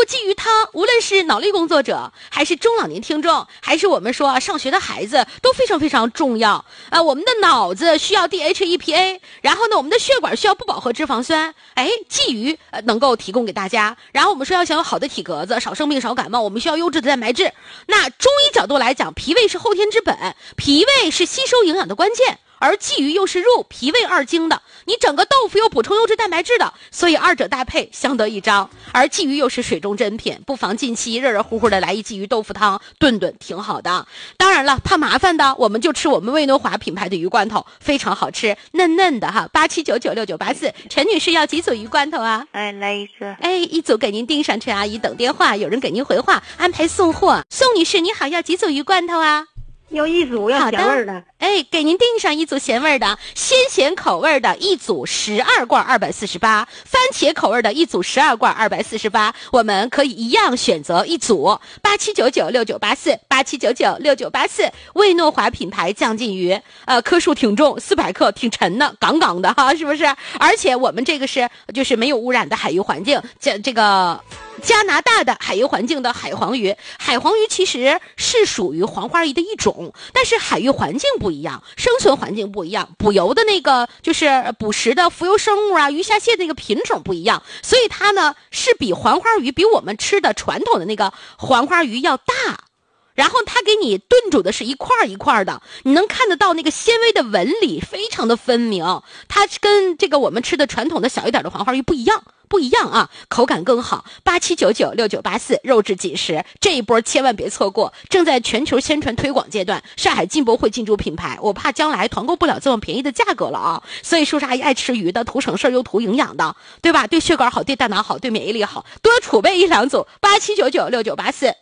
鲫鱼汤，无论是脑力工作者，还是中老年听众，还是我们说上学的孩子，都非常非常重要。我们的脑子需要 DHEPA， 然后呢，我们的血管需要不饱和脂肪酸。鲫鱼能够提供给大家。然后我们说要想有好的体格子，少生病少感冒，我们需要优质的蛋白质。那中医角度来讲，脾胃是后天之本，脾胃是吸收营养的关键。而鲫鱼又是入脾胃二经的，你整个豆腐又补充优质蛋白质的，所以二者搭配相得益彰。而鲫鱼又是水中珍品，不妨近期热热乎乎的来一鲫鱼豆腐汤炖炖挺好的。当然了，怕麻烦的我们就吃我们魏诺华品牌的鱼罐头，非常好吃，嫩嫩的哈。87996984，陈女士要几组鱼罐头啊？ 来一个。 一组给您订上，陈阿姨等电话，有人给您回话，安排送货。宋女士你好，要几组鱼罐头啊？ 要一组，要咸味的。 给您订上一组咸味的，鲜咸口味的一组12罐248，番茄口味的一组12罐248，我们可以一样选择一组。87996984，87996984，魏诺华品牌酱鲫鱼，克数挺重，400克，挺沉的，杠杠的哈，是不是？而且我们这个是就是没有污染的海域环境，这个加拿大的海域环境的海黄鱼，海黄鱼其实是属于黄花鱼的一种，但是海域环境不一样，生存环境不一样，捕游的那个就是捕食的浮游生物啊，鱼虾蟹那个品种不一样，所以它呢是比黄花鱼比我们吃的传统的那个黄花鱼要大。然后它给你炖煮的是一块一块的，你能看得到那个纤维的纹理非常的分明，它跟这个我们吃的传统的小一点的黄花鱼不一样啊，口感更好。87996984，肉质紧实，这一波千万别错过，正在全球宣传推广阶段，上海进博会进驻品牌，我怕将来团购不了这么便宜的价格了啊，所以叔叔阿姨爱吃鱼的，图省事又图营养的，对吧？对血管好，对大脑好，对免疫力好，多储备1-2组。87996984。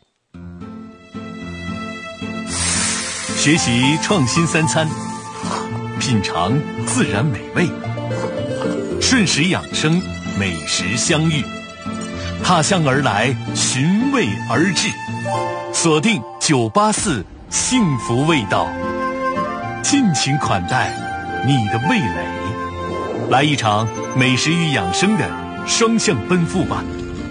学习创新三餐，品尝自然美味，顺时养生，美食相遇，踏香而来，寻味而至，锁定984幸福味道，尽情款待你的味蕾，来一场美食与养生的双向奔赴吧。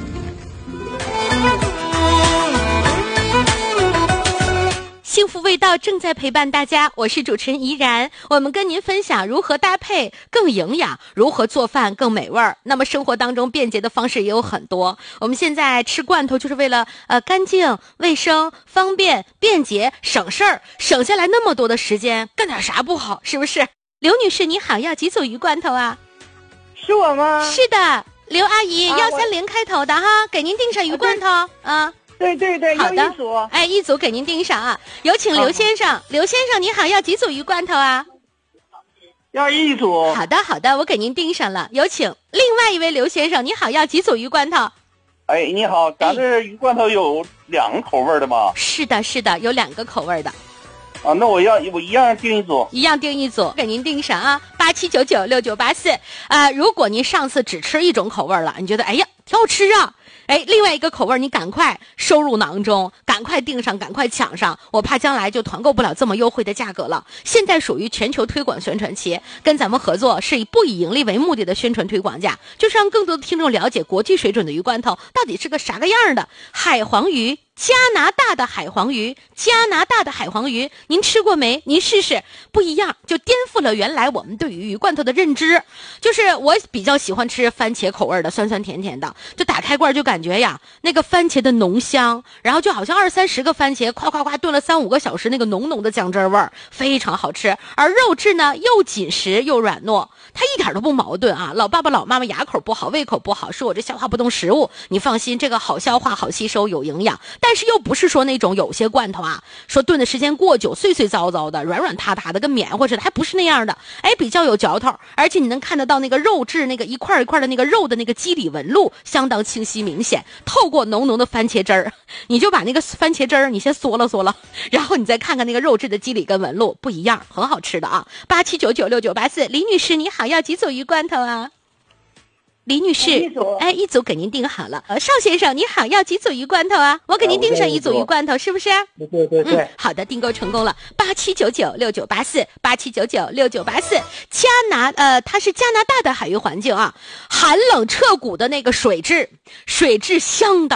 幸福味道正在陪伴大家，我是主持人怡然，我们跟您分享如何搭配更营养，如何做饭更美味儿。那么生活当中便捷的方式也有很多，我们现在吃罐头就是为了干净、卫生、方便、便捷、省事儿，省下来那么多的时间，干点啥不好？是不是？刘女士你好，要几组鱼罐头啊？ 是我吗？ 是的，刘阿姨130开头的哈，给您订上鱼罐头啊。 对， 好的， 要一组。 一组给您订上啊。有请刘先生，刘先生你好，要几组鱼罐头啊？ 要一组。 好的，我给您订上了。有请另外一位刘先生，你好，要几组鱼罐头？ 你好，咱这鱼罐头有2个口味的吗？ 是的，有2个口味的。 那我一样订一组。 一样订一组，给您订上啊。87996984。如果您上次只吃一种口味了，你觉得挑吃啊？另外一个口味你赶快收入囊中，赶快订上，赶快抢上，我怕将来就团购不了这么优惠的价格了。现在属于全球推广宣传期，跟咱们合作是不以盈利为目的的宣传推广价，就是让更多的听众了解国际水准的鱼罐头到底是个啥个样的。海黄鱼，加拿大的海黄鱼，您吃过没？您试试，不一样，就颠覆了原来我们对于鱼罐头的认知。就是我比较喜欢吃番茄口味的，酸酸甜甜的，就打开罐就感觉呀，那个番茄的浓香，然后就好像20-30个番茄夸炖了3-5个小时，那个浓浓的酱汁味儿非常好吃。而肉质呢又紧实又软糯，它一点都不矛盾啊。老爸爸老妈妈牙口不好，胃口不好，说我这消化不动食物，你放心，这个好消化好吸收有营养，但是又不是说那种有些罐头啊，说炖的时间过久，碎碎糟糟的，软软塌塌的，跟棉花似的，还不是那样的。比较有嚼头，而且你能看得到那个肉质，那个一块一块的那个肉的那个肌理纹路相当清晰明显。透过浓浓的番茄汁儿，你就把那个番茄汁儿你先嗦了，然后你再看看那个肉质的肌理跟纹路不一样，很好吃的啊。87996984，李女士你好，要几组鱼罐头啊？李女士，一组给您订好了。邵先生你好，要几组鱼罐头啊？我给您订上一组鱼罐头，是不是？ 对。 好的，订购成功了。87996984，它是加拿大的海域环境啊，寒冷彻骨的那个水质相当